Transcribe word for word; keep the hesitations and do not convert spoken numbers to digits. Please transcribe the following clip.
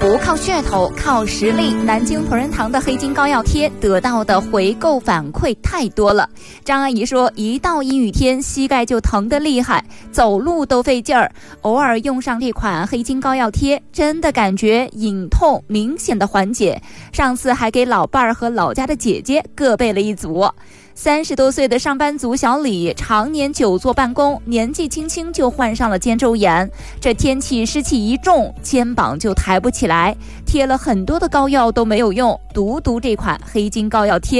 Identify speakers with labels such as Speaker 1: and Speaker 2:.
Speaker 1: 不靠噱头，靠实力。南京同仁堂的黑金膏药贴得到的回购反馈太多了。张阿姨说，一到阴雨天，膝盖就疼得厉害，走路都费劲儿。偶尔用上这款黑金膏药贴，真的感觉隐痛明显的缓解。上次还给老伴儿和老家的姐姐各备了一组。三十多岁的上班族小李，常年久坐办公，年纪轻轻就患上了肩周炎。这天气湿气一重，肩膀就抬不起来，贴了很多的膏药都没有用，独独这款黑金膏药贴